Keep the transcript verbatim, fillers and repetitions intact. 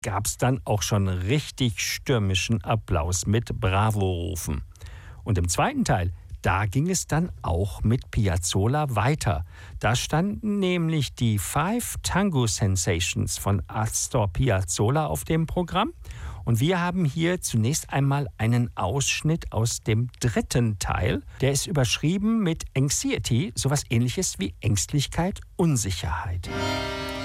gab es dann auch schon richtig stürmischen Applaus mit Bravo-Rufen. Und im zweiten Teil, da ging es dann auch mit Piazzolla weiter. Da standen nämlich die Five Tango Sensations von Astor Piazzolla auf dem Programm. Und wir haben hier zunächst einmal einen Ausschnitt aus dem dritten Teil. Der ist überschrieben mit Anxiety, sowas ähnliches wie Ängstlichkeit, Unsicherheit.